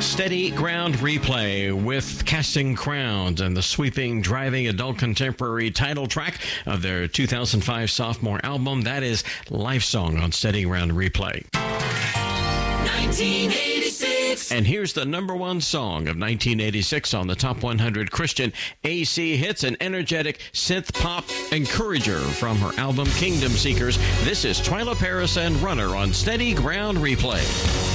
Steady Ground Replay with Casting Crowns and the sweeping, driving adult contemporary title track of their 2005 sophomore album. That is Life Song on Steady Ground Replay. 1986. And here's the number one song of 1986 on the Top 100 Christian AC Hits, an energetic synth pop encourager from her album Kingdom Seekers. This is Twyla Paris and Runner on Steady Ground Replay.